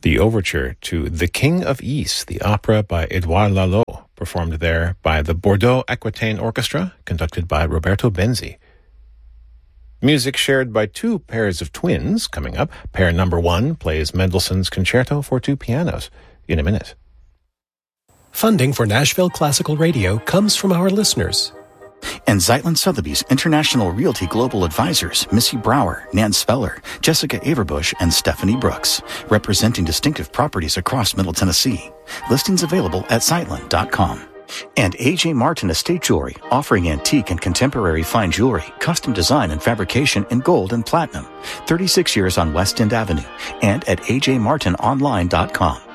the overture to The King of Ys, the opera by Edouard Lalo, performed there by the Bordeaux Aquitaine Orchestra, conducted by Roberto Benzi. Music shared by two pairs of twins coming up. Pair number 1 plays Mendelssohn's Concerto for two pianos in a minute. Funding for Nashville Classical Radio comes from our listeners. And Zeitlin Sotheby's International Realty Global Advisors, Missy Brower, Nan Speller, Jessica Averbush, and Stephanie Brooks, representing distinctive properties across Middle Tennessee. Listings available at Zeitlin.com. And A.J. Martin Estate Jewelry, offering antique and contemporary fine jewelry, custom design and fabrication in gold and platinum. 36 years on West End Avenue and at ajmartinonline.com.